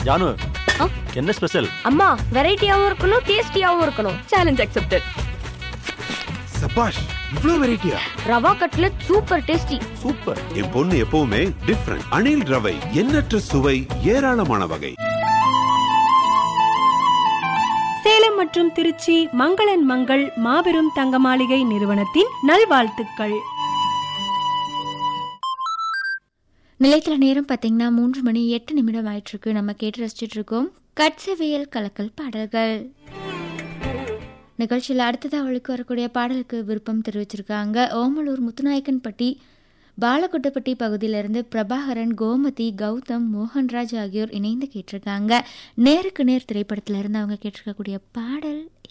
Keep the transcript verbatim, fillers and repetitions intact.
ஜானு, என்ன ஸ்பெஷல்? அம்மா, வெரைட்டியாவும் இருக்கணும், டேஸ்டியாவும் இருக்கணும். Challenge accepted. சபாஷ், இவ்ளோ வெரைட்டியா? Rava cutlet super tasty. Super. என் பொண்ணு எப்பவுமே டிஃபரண்ட். அணில் ரவை, எண்ணற்ற சுவை, ஏராளமான வகை. சேலம் மற்றும் திருச்சி மங்களன் மங்கள் மாபெரும் தங்க மாளிகை நிறுவனத்தின் நல்வாழ்த்துக்கள். நிலையத்தில் நேரம் பார்த்தீங்கன்னா மூன்று மணி எட்டு நிமிடம் ஆயிட்டிருக்கு. நம்ம கேட்டு ரசிச்சுட்டு இருக்கோம் கட்சவியல் கலக்கல் பாடல்கள் நிகழ்ச்சியில். அடுத்தது அவளுக்கு வரக்கூடிய பாடலுக்கு விருப்பம் தெரிவிச்சிருக்காங்க ஓமலூர் முத்துநாயக்கன்பட்டி பாலகுட்டப்பட்டி பகுதியிலிருந்து பிரபாகரன், கோமதி, கௌதம், மோகன்ராஜ் ஆகியோர் இணைந்து கேட்டிருக்காங்க. நேருக்கு நேர் திரைப்படத்திலிருந்து அவங்க கேட்டிருக்கக்கூடிய பாடல்